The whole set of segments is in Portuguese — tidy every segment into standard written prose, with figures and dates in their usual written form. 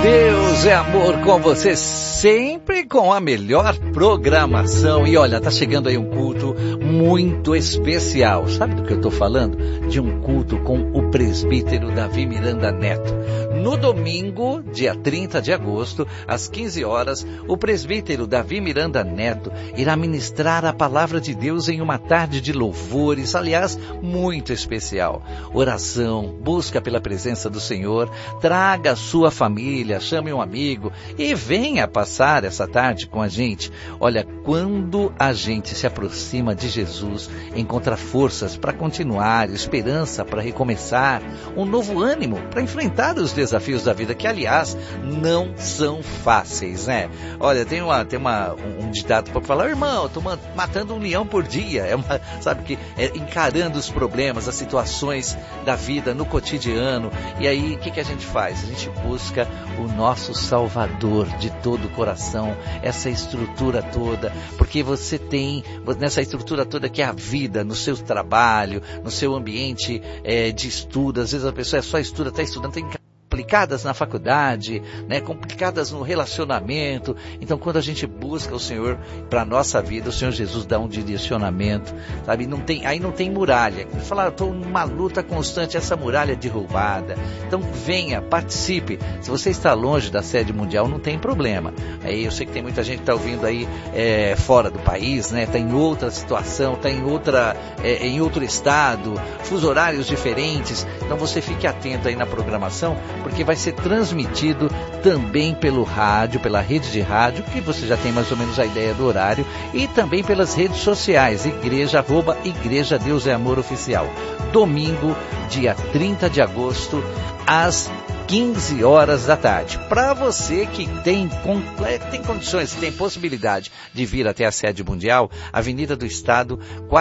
Deus é amor com você, sempre com a melhor programação. E olha, tá chegando aí um culto muito especial. Sabe do que eu tô falando? De um culto com o presbítero Davi Miranda Neto. No domingo, dia 30 de agosto, às 15 horas, o presbítero Davi Miranda Neto irá ministrar a palavra de Deus em uma tarde de louvores, aliás, muito especial. Oração, busca pela presença do Senhor, traga a sua família, chame um amigo e venha passar essa tarde com a gente. Olha, quando a gente se aproxima de Jesus, encontra forças para continuar, esperança para recomeçar, um novo ânimo para enfrentar os desafios da vida, que aliás não são fáceis, né? Olha, tem um ditado para falar: irmão, eu tô matando um leão por dia. Sabe que é encarando os problemas, as situações da vida no cotidiano. E aí, o que a gente faz? A gente busca o nosso Salvador de todo o coração, essa estrutura toda, porque você tem nessa estrutura toda que é a vida, no seu trabalho, no seu ambiente de estudo. Às vezes a pessoa só estuda, está estudando, tem complicadas na faculdade, né, complicadas no relacionamento. Então, quando a gente busca o Senhor para a nossa vida, o Senhor Jesus dá um direcionamento, sabe? Aí não tem muralha. Falar, eu estou numa luta constante, essa muralha é derrubada. Então, venha, participe. Se você está longe da sede mundial, não tem problema. Aí eu sei que tem muita gente que está ouvindo aí fora do país, né? Está em outra situação, está em outro estado, fusos horários diferentes. Então, você fique atento aí na programação, porque vai ser transmitido também pelo rádio, pela rede de rádio, que você já tem mais ou menos a ideia do horário, e também pelas redes sociais, Igreja Deus é Amor Oficial. Domingo, dia 30 de agosto, às 15 horas da tarde. Para você que tem condições, tem possibilidade de vir até a sede mundial, Avenida do Estado,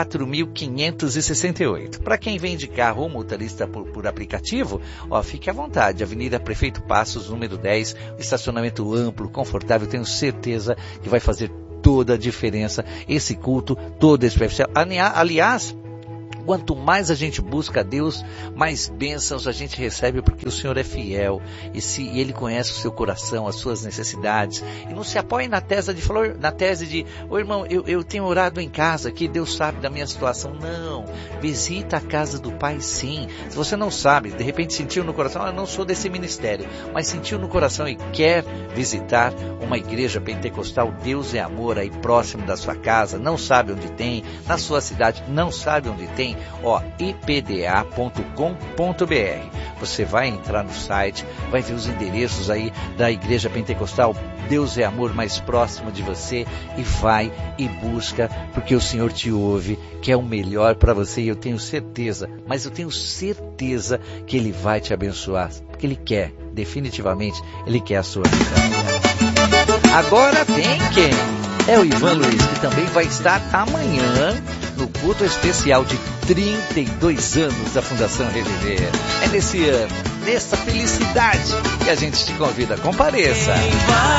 4.568. Para quem vem de carro ou motorista por aplicativo, fique à vontade. Avenida Prefeito Passos, número 10, estacionamento amplo, confortável, tenho certeza que vai fazer toda a diferença esse culto todo especial. Aliás, quanto mais a gente busca a Deus, mais bênçãos a gente recebe, porque o Senhor é fiel e Ele conhece o seu coração, as suas necessidades, e não se apoie na tese de irmão, eu tenho orado em casa, que Deus sabe da minha situação. Não, visita a casa do Pai, sim. Se você não sabe, de repente sentiu no coração, eu não sou desse ministério, mas sentiu no coração e quer visitar uma igreja pentecostal, Deus é Amor, aí próximo da sua casa, não sabe onde tem, na sua cidade, não sabe onde tem, ipda.com.br. Você vai entrar no site, vai ver os endereços aí da Igreja Pentecostal Deus é Amor mais próximo de você, e vai e busca, porque o Senhor te ouve, que é o melhor para você, e eu tenho certeza que Ele vai te abençoar, porque Ele quer, definitivamente, Ele quer a sua vida. Agora tem quem? É o Ivan Luiz, que também vai estar amanhã no culto especial de 32 anos da Fundação Reviver. É nesse ano, nessa felicidade, que a gente te convida. Compareça!